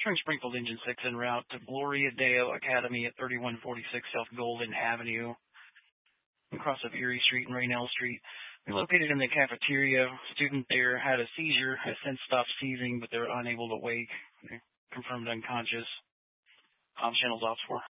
Turn sprinkled engine 6 en route to Gloria Deo Academy at 3146 South Golden Avenue, across up Erie Street and Raynell Street. They're located in the cafeteria. Student there had a seizure, has since stopped seizing, but they're unable to wake. They're confirmed unconscious. Channels off for.